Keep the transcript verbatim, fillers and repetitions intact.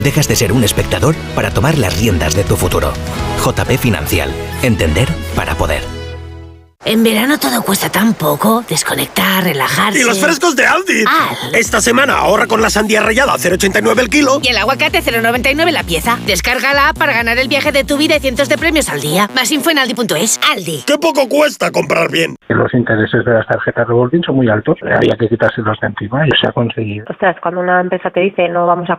Dejas de ser un espectador para tomar las riendas de tu futuro. J P Financial. Entender para poder. En verano todo cuesta tan poco. Desconectar, relajarse... ¡Y los frescos de Aldi! Aldi. Esta semana ahorra con la sandía rallada a cero coma ochenta y nueve el kilo. Y el aguacate a cero coma noventa y nueve la pieza. Descárgala para ganar el viaje de tu vida y cientos de premios al día. Más info en aldi punto es. Aldi. ¡Qué poco cuesta comprar bien! Los intereses de las tarjetas revolving son muy altos. Había que quitárselos de encima y se ha conseguido. Ostras, cuando una empresa te dice no vamos a